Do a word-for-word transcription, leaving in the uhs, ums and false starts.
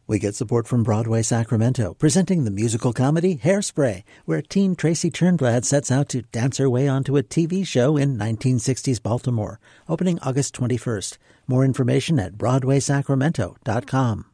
We get support from Broadway Sacramento, presenting the musical comedy Hairspray, where teen Tracy Turnblad sets out to dance her way onto a T V show in nineteen sixties Baltimore, opening August twenty-first. More information at broadway sacramento dot com.